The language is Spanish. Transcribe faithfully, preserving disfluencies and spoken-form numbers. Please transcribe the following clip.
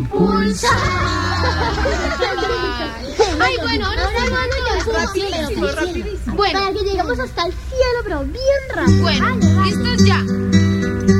impulsa. Ay, bueno, ahora sí, mano, ya fue Rapidísimo, rapidísimo. Bueno, Para que lleguemos hasta el cielo, pero bien rápido. bueno, listos ya.